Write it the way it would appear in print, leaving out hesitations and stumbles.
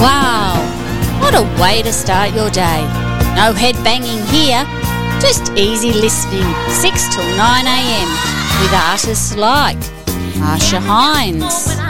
Wow, what a way to start your day. No head banging here, just easy listening 6 till 9 a.m. with artists like Marsha Hines,